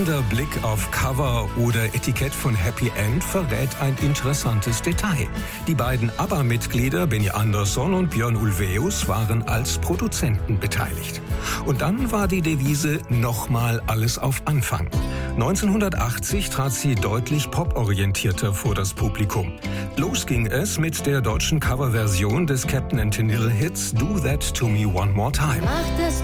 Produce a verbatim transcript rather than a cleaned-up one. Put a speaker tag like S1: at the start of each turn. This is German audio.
S1: Der Blick auf Cover oder Etikett von Happy End verrät ein interessantes Detail. Die beiden ABBA-Mitglieder Benny Andersson und Björn Ulvaeus waren als Produzenten beteiligt. Und dann war die Devise nochmal alles auf Anfang. neunzehnhundertachtzig trat sie deutlich poporientierter vor das Publikum. Los ging es mit der deutschen Coverversion des Captain and Tennille-Hits Do That To Me One More Time.